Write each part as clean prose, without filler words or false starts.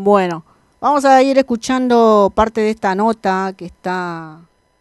Bueno, vamos a ir escuchando parte de esta nota que está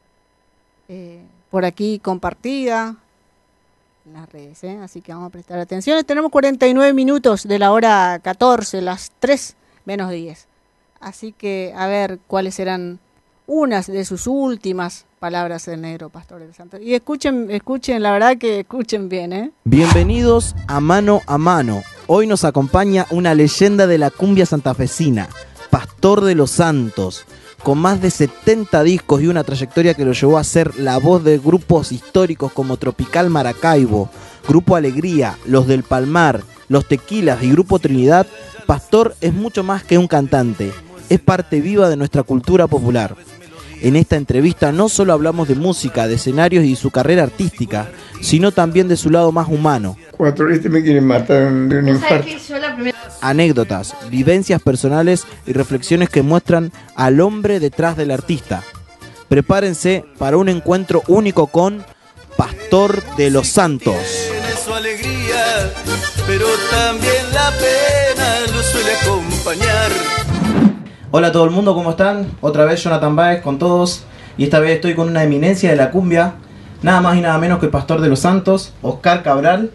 por aquí compartida en las redes, así que vamos a prestar atención. Tenemos 49 minutos de la hora 14, las 3 menos 10. Así que a ver cuáles serán unas de sus últimas palabras del negro Pastor de los Santos. Y escuchen, la verdad que escuchen bien, Bienvenidos a Mano a Mano. Hoy nos acompaña una leyenda de la cumbia santafesina, Pastor de los Santos, con más de 70 discos y una trayectoria que lo llevó a ser la voz de grupos históricos como Tropical Maracaibo, Grupo Alegría, Los del Palmar, Los Tequilas y Grupo Trinidad. Pastor es mucho más que un cantante, es parte viva de nuestra cultura popular. En esta entrevista no solo hablamos de música, de escenarios y su carrera artística, sino también de su lado más humano. Me quieren matar de un infarto. Anécdotas, vivencias personales y reflexiones que muestran al hombre detrás del artista. Prepárense para un encuentro único con Pastor de los Santos. Tiene su alegría, pero también la pena lo suele acompañar. Hola a todo el mundo, ¿cómo están? Otra vez Jonathan Báez con todos. Y esta vez estoy con una eminencia de la cumbia, nada más y nada menos que Pastor de los Santos, Oscar Cabral.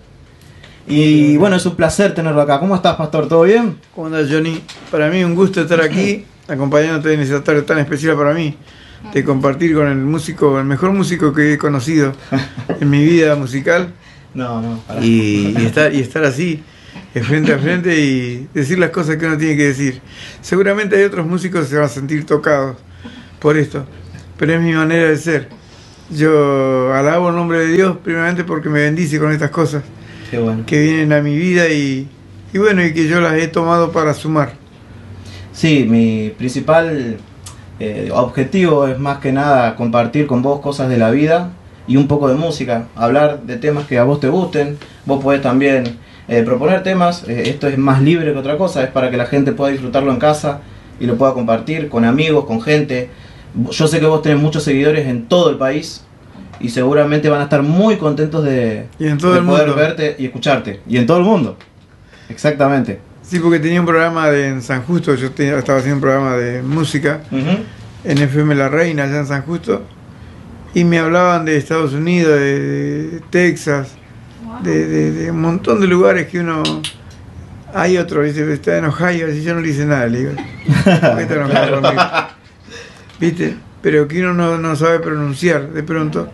Y bueno, es un placer tenerlo acá. ¿Cómo estás, Pastor? ¿Todo bien? ¿Cómo andas, Johnny? Para mí es un gusto estar aquí, acompañándote en ese tarde tan especial para mí, de compartir con el músico, el mejor músico que he conocido en mi vida musical. No. Y estar así, frente a frente y decir las cosas que uno tiene que decir. Seguramente hay otros músicos que se van a sentir tocados por esto, pero es mi manera de ser. Yo alabo el nombre de Dios primeramente porque me bendice con estas cosas. Qué bueno. Que vienen a mi vida y bueno, y que yo las he tomado para sumar. Sí, mi principal objetivo es más que nada compartir con vos cosas de la vida y un poco de música, hablar de temas que a vos te gusten. Vos podés también proponer temas, esto es más libre que otra cosa, es para que la gente pueda disfrutarlo en casa y lo pueda compartir con amigos, con gente. Yo sé que vos tenés muchos seguidores en todo el país y seguramente van a estar muy contentos de poder verte y escucharte. Y en todo el mundo. Exactamente. Sí, porque tenía un programa en San Justo, estaba haciendo un programa de música en FM La Reina, allá en San Justo, y me hablaban de Estados Unidos, de Texas, de un montón de lugares que uno... Hay otro, dice, está en Ohio, así yo no le hice nada, le digo. ¿Por qué está enojado conmigo? ¿Viste? Pero que uno no sabe pronunciar de pronto.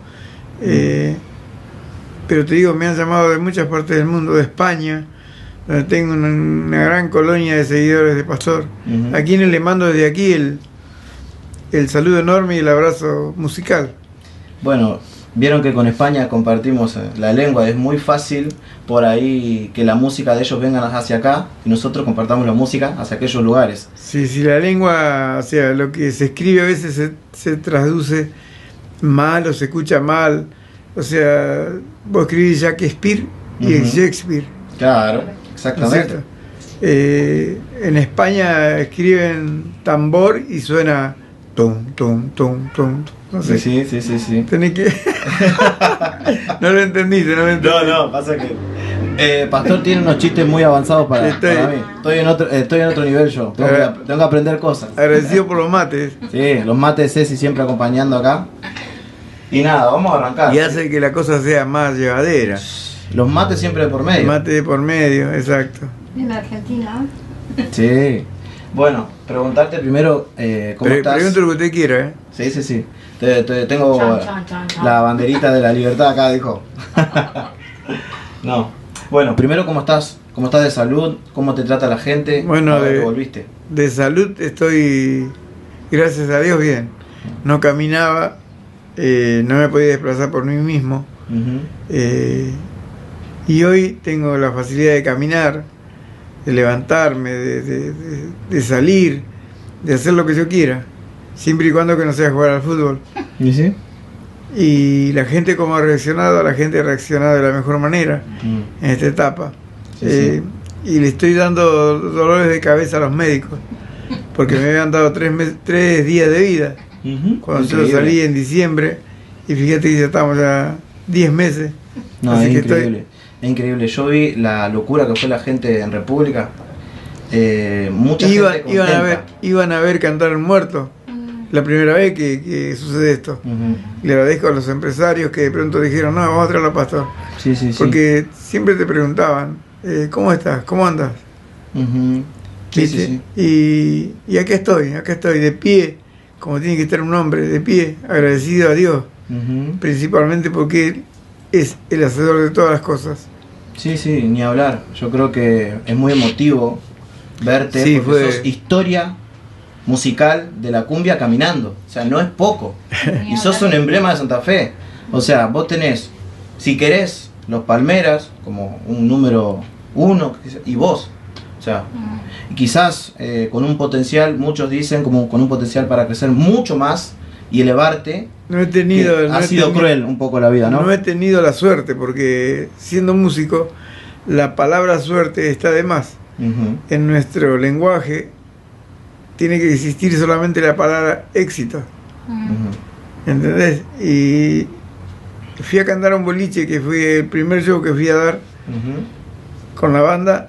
Pero te digo, me han llamado de muchas partes del mundo, de España, donde tengo una gran colonia de seguidores de Pastor. A quienes le mando desde aquí el saludo enorme y el abrazo musical. Bueno, vieron que con España compartimos la lengua, es muy fácil por ahí que la música de ellos venga hacia acá y nosotros compartamos la música hacia aquellos lugares. Sí, la lengua, o sea, lo que se escribe a veces se traduce mal o se escucha mal. O sea, vos escribís Shakespeare y es Shakespeare. Claro, exactamente. ¿No es en España escriben tambor y suena tum, tum, tum, tum. No sé. Sí. Tenés que... No lo entendiste. No, pasa que... Pastor tiene unos chistes muy avanzados para mí. Estoy en otro nivel yo. Tengo que aprender cosas. Agradecido por los mates. Sí, los mates de Ceci siempre acompañando acá. Y nada, vamos a arrancar. Y hace que la cosa sea más llevadera. Los mates siempre de por medio. Mate de por medio, exacto. En Argentina. Sí. Bueno, preguntarte primero cómo estás. Pregunto lo que usted quiera, Sí. Tengo Chan. la banderita de la libertad acá, dijo. No. Bueno, primero, ¿cómo estás? ¿Cómo estás de salud? ¿Cómo te trata la gente? Bueno, volviste. De salud estoy, gracias a Dios, bien. No caminaba, no me podía desplazar por mí mismo. Y hoy tengo la facilidad de caminar, de levantarme, de salir, de hacer lo que yo quiera, siempre y cuando que no sea jugar al fútbol. ¿Y sí? Y la gente como ha reaccionado, la gente ha reaccionado de la mejor manera en esta etapa. Sí. Y le estoy dando dolores de cabeza a los médicos, porque me habían dado 3 días de vida, cuando yo salí en diciembre, y fíjate que ya estamos ya 10 meses. No, es increíble. Es increíble. Yo vi la locura que fue la gente en República. mucha gente contenta. Iban a ver cantar al muerto. La primera vez que sucede esto. Le agradezco a los empresarios que de pronto dijeron, no, vamos a traerlo al pastor. Sí, sí, porque siempre te preguntaban, ¿cómo estás? ¿Cómo andas? Sí, sí, sí. Y acá estoy, de pie, como tiene que estar un hombre, de pie, agradecido a Dios, principalmente porque Él es el hacedor de todas las cosas. Sí, sí, ni hablar. Yo creo que es muy emotivo verte, sí, porque sos historia musical de la cumbia caminando. O sea, no es poco. Y sos un emblema de Santa Fe. O sea, vos tenés, si querés, los Palmeras como un número 1, y vos. O sea, quizás con un potencial, muchos dicen, como con un potencial para crecer mucho más y elevarte. No he tenido, ha sido cruel un poco la vida, ¿no? No he tenido la suerte, porque siendo músico, la palabra suerte está de más. En nuestro lenguaje tiene que existir solamente la palabra éxito. ¿Entendés? Y fui a cantar a un boliche, que fue el primer show que fui a dar con la banda,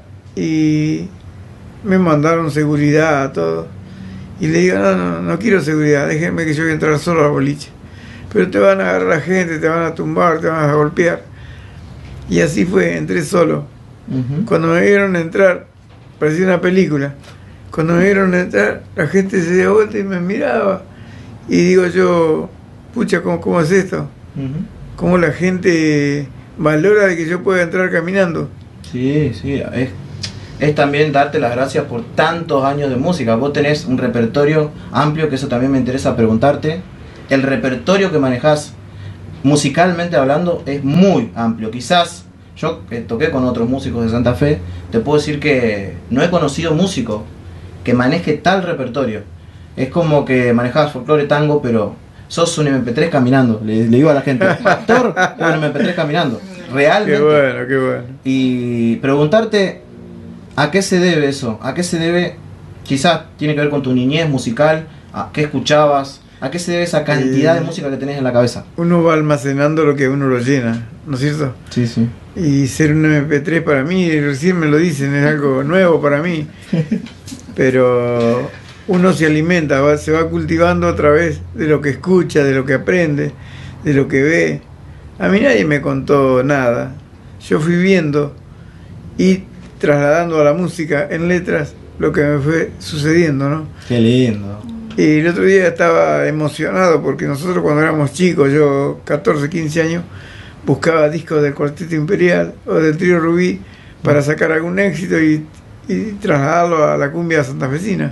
y me mandaron seguridad a todo. Y le digo, no quiero seguridad, déjenme que yo voy a entrar solo al boliche. Pero te van a agarrar la gente, te van a tumbar, te van a golpear. Y así fue, entré solo. Cuando me vieron entrar, parecía una película. Cuando me vieron entrar, la gente se dio vuelta y me miraba. Y digo yo, pucha, ¿cómo es esto? ¿Cómo la gente valora de que yo pueda entrar caminando? Sí, sí, es también darte las gracias por tantos años de música. Vos tenés un repertorio amplio, que eso también me interesa preguntarte. El repertorio que manejás, musicalmente hablando, es muy amplio. Quizás yo, que toqué con otros músicos de Santa Fe, te puedo decir que no he conocido músico que maneje tal repertorio. Es como que manejabas folclore, tango, pero sos un MP3 caminando. Le digo a la gente, pastor, es un MP3 caminando. Realmente. Qué bueno, qué bueno. Y preguntarte, ¿a qué se debe eso? ¿A qué se debe? Quizás tiene que ver con tu niñez musical, ¿a qué escuchabas? ¿A qué se debe esa cantidad de música que tenés en la cabeza? Uno va almacenando lo que uno lo llena, ¿no es cierto? Sí, sí. Y ser un MP3 para mí, recién me lo dicen, es algo nuevo para mí. Pero uno se alimenta, se va cultivando a través de lo que escucha, de lo que aprende, de lo que ve. A mí nadie me contó nada. Yo fui viendo y trasladando a la música en letras lo que me fue sucediendo, ¿no? Qué lindo. Y el otro día estaba emocionado porque nosotros cuando éramos chicos, yo 14, 15 años, buscaba discos del Cuarteto Imperial o del Trío Rubí para sacar algún éxito y trasladarlo a la cumbia santafesina.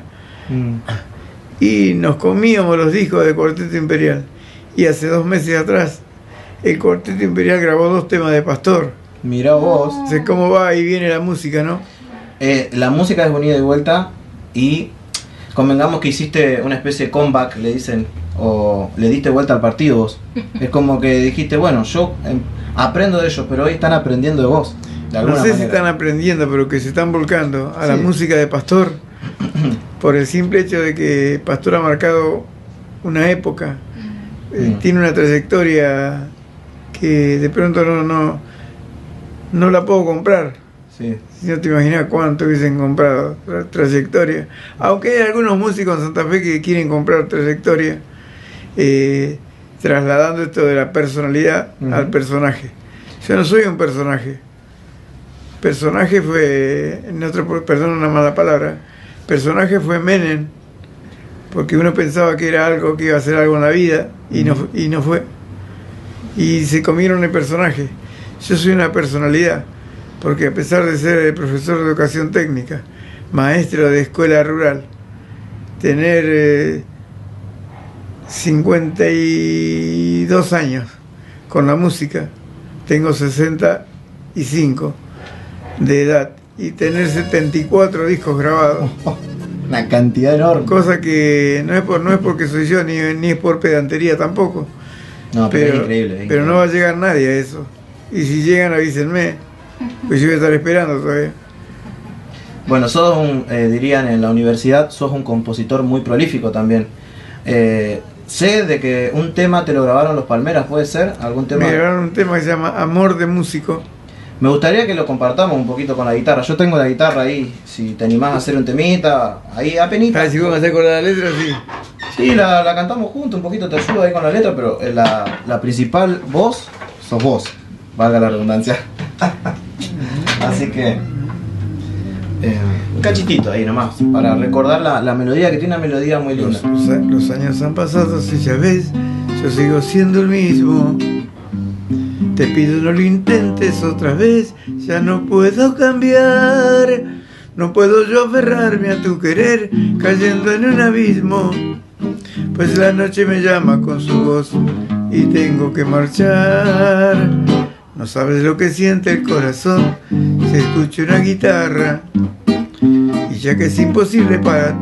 Y nos comíamos los discos del Cuarteto Imperial. Y hace 2 meses atrás, el Cuarteto Imperial grabó 2 temas de Pastor. Mirá vos. O sea, cómo va y viene la música, ¿no? La música es unida y vuelta, y convengamos que hiciste una especie de comeback, le dicen, o le diste vuelta al partido vos. Es como que dijiste, bueno, yo aprendo de ellos, pero hoy están aprendiendo de vos. De alguna no sé manera. si están aprendiendo, pero que se están volcando a la música de Pastor por el simple hecho de que Pastor ha marcado una época, tiene una trayectoria que de pronto no la puedo comprar. Sí. Si no te imaginas cuánto hubiesen comprado la trayectoria. Aunque hay algunos músicos en Santa Fe que quieren comprar trayectoria, trasladando esto de la personalidad al personaje. Yo no soy un personaje. Personaje fue, perdón, una mala palabra, personaje fue Menem, porque uno pensaba que era algo, que iba a ser algo en la vida, y no fue. Y se comieron el personaje. Yo soy una personalidad, porque a pesar de ser el profesor de educación técnica, maestro de escuela rural, tener 52 años con la música, tengo 65 de edad, y tener 74 discos grabados. Una cantidad enorme. Cosa que no es porque soy yo, ni es por pedantería tampoco. No, pero es increíble. Pero no va a llegar nadie a eso. Y si llegan, avísenme, pues yo voy a estar esperando todavía. Bueno, sos dirían en la universidad, sos un compositor muy prolífico también. Sé de que un tema te lo grabaron los Palmeras, ¿puede ser? ¿Algún tema? Me grabaron un tema que se llama Amor de Músico. Me gustaría que lo compartamos un poquito con la guitarra. Yo tengo la guitarra ahí, si te animás a hacer un temita, ahí apenita. Ah, si vos me hacés acordar la letra, sí. Sí, la cantamos juntos, un poquito te ayudo ahí con la letra, pero la principal voz sos vos, valga la redundancia. Así que un cachitito ahí nomás, para recordar la melodía, que tiene una melodía muy linda. Los años han pasado y ya ves, yo sigo siendo el mismo. Te pido no lo intentes otra vez, ya no puedo cambiar. No puedo yo aferrarme a tu querer, cayendo en un abismo. Pues la noche me llama con su voz y tengo que marchar. No sabes lo que siente el corazón si escucho una guitarra. Y ya que es imposible para